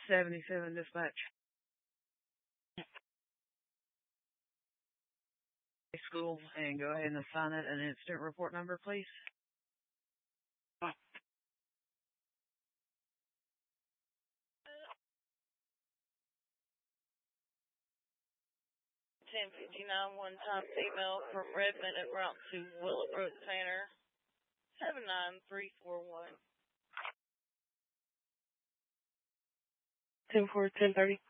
77 dispatch. School, and go ahead and assign it an incident report number, please. 10:59, one-time female from Redmond at route to Willett Road Center, 79341. 10:10:30.